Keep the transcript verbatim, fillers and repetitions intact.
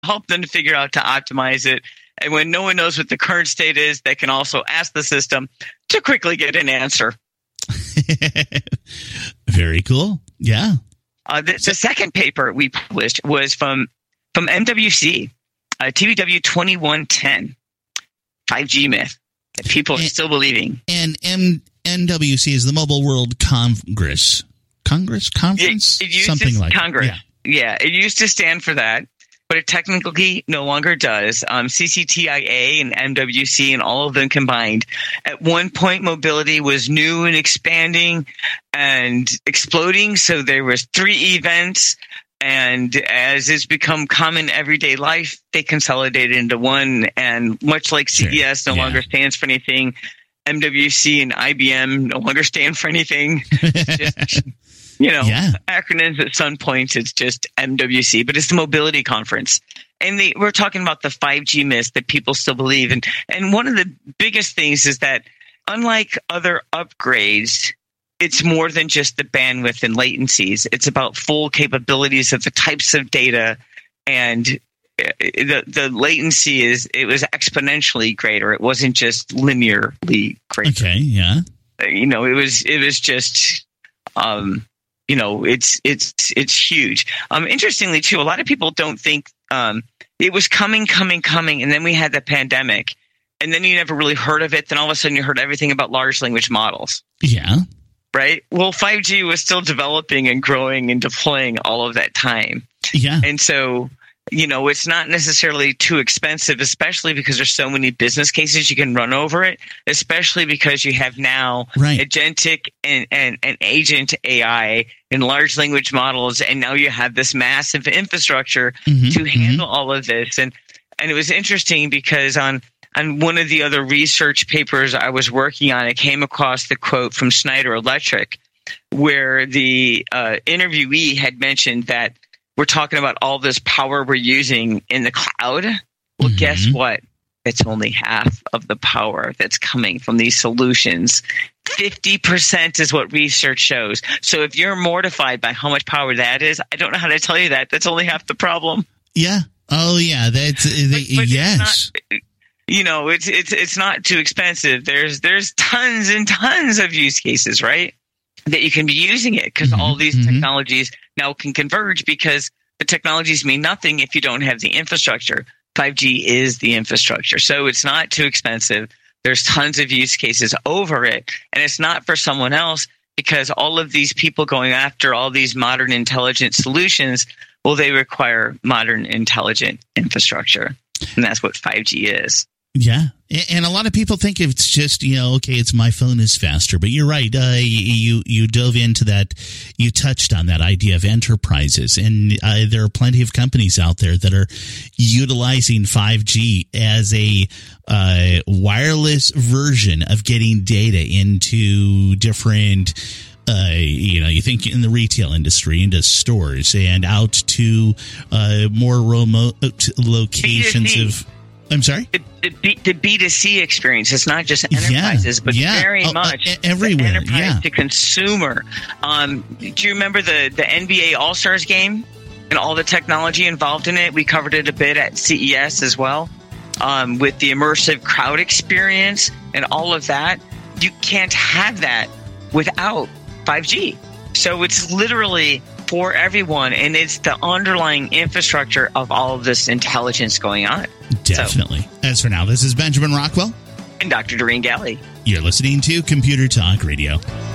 help them to figure out to optimize it. And when no one knows what the current state is, they can also ask the system to quickly get an answer. Very cool. Yeah. Uh, the, the second paper we published was from from M W C, uh, T B W twenty-one ten, five G myth that people are and, still believing. And M- MWC is the Mobile World Congress. Congress? Conference? It, it Something like Congress. that. Yeah. yeah, it used to stand for that, but it technically no longer does. Um, C C T I A and M W C and all of them combined. At one point, mobility was new and expanding and exploding. So there was three events. And as it's become common everyday life, they consolidated into one. And much like C E S sure. no yeah. longer stands for anything, M W C and I B M no longer stand for anything. Just, you know, yeah. acronyms at some points, it's just M W C, but it's the mobility conference. And they, we're talking about the five G myth that people still believe. And, and one of the biggest things is that unlike other upgrades, it's more than just the bandwidth and latencies. It's about full capabilities of the types of data, and the the latency is it was exponentially greater. It wasn't just linearly greater. Okay, yeah. You know, it was it was just um, you know, it's it's it's huge. Um, interestingly too, a lot of people don't think um, it was coming, coming, coming, and then we had the pandemic, and then you never really heard of it. Then all of a sudden, you heard everything about large language models. Yeah. Right. Well, five G was still developing and growing and deploying all of that time. Yeah. And so, you know, it's not necessarily too expensive, especially because there's so many business cases you can run over it, especially because you have now right. agentic and, and, and agent A I and large language models. And now you have this massive infrastructure mm-hmm, to handle mm-hmm. all of this. And, and it was interesting because on On one of the other research papers I was working on, I came across the quote from Schneider Electric, where the uh, interviewee had mentioned that we're talking about all this power we're using in the cloud. Well, mm-hmm. guess what? It's only half of the power that's coming from these solutions. fifty percent is what research shows. So if you're mortified by how much power that is, I don't know how to tell you that. That's only half the problem. Yeah. Oh, yeah. That's uh, but, but yes. You know, it's it's it's not too expensive. There's there's tons and tons of use cases, right, that you can be using it because mm-hmm, all these mm-hmm. technologies now can converge because the technologies mean nothing if you don't have the infrastructure. five G is the infrastructure, so it's not too expensive. There's tons of use cases over it, and it's not for someone else because all of these people going after all these modern intelligent solutions, well, they require modern intelligent infrastructure, and that's what five G is. Yeah. And a lot of people think it's just, you know, okay, it's my phone is faster. But you're right. Uh, you you dove into that. You touched on that idea of enterprises. And uh, there are plenty of companies out there that are utilizing five G as a uh, wireless version of getting data into different Uh, you know, you think in the retail industry, into stores and out to uh, more remote locations B two C. of. I'm sorry? The, the, B, the B two C experience. It's not just enterprises, yeah, but yeah. very oh, much uh, everywhere. enterprise yeah. to consumer. Um, do you remember the, the N B A All-Stars game and all the technology involved in it? We covered it a bit at C E S as well, um, with the immersive crowd experience and all of that. You can't have that without five G. So it's literally for everyone, and it's the underlying infrastructure of all of this intelligence going on. Definitely. So, as for now, this is Benjamin Rockwell. And Doctor Doreen Galley. You're listening to Computer Talk Radio.